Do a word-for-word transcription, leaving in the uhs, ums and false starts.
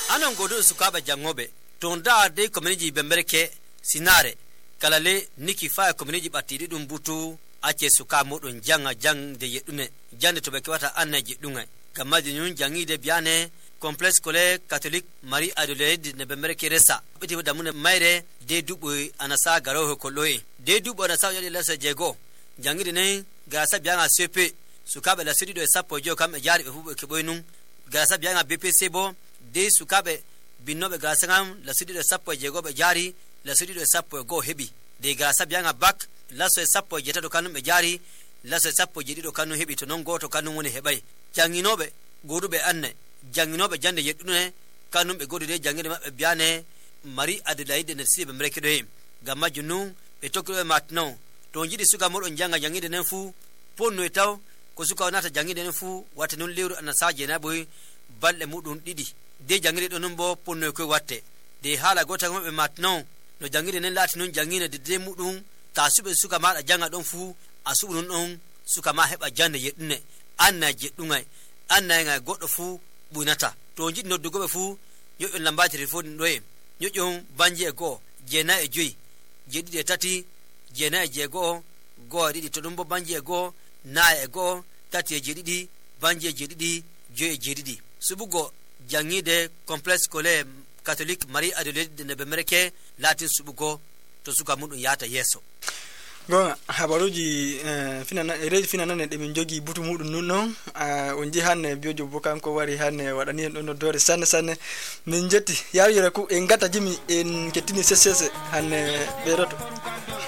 anon godo sukabe jangobe tonda de community bemberke sinare kalale niki fa community batidi dum butu ace suka modon janga jang de yedune jande to be kwata annaji dunga gamadi nyun jangi de biane complexe scolaire catholique Marie Adelaide ne bemberke resa biti damune maire de dubo anasa garo ko loye de dubo anasa yele lasa jego jangi de ne gasa bianga sepe sukabe la sidi do sapo jo kam jari be fubo ke boynun gasa bianga B P C bo de sukabe binnobe gasa ngam la sidi do sapo jego be jari la sidi do sapo go hebi de gasa bianga bak la so sapo jeta do kanu be jari la so sapo jedi do kanu hebi to non goto kanu woni hebay janginobe godube anne janginobe jande yedune kanu be godude jangide mabbe biane Marie Adelaide ne sibe mrekedo him gamma junu be tokro matno to jidi suka modon janga jangide nen fu ponno e taw ko suka nata jangide nen fu wata non lewru anasaje na boy balle mudun didi de jangide do non bo ponno ko watte de hala gota mabbe matno no jangide nen lati non jangine de de mudun tasube suka mada janga don fu asubu non don suka ma heba jande yedune anna jedunga anna nga goddo fu bunata to jidi noddugo be fu yo lambati telefone doye yo banje go jena e joyi jedi de tati jena e jego go didi to dum bo banje go na e go tati e jedi banje jedi joyi jedi subugo jangide complexe scolaire catholique Marie Adelaide ne bemereke latin subugo to suka mudun yata yeso go habaruji finana ere finana ne de min jogi butu mudun nonno on hanne biojo bokan ko wari hanne wadani en don dore sanne sanne min jetti yawyere ku en gata jimi en kettini sesese hanne beroto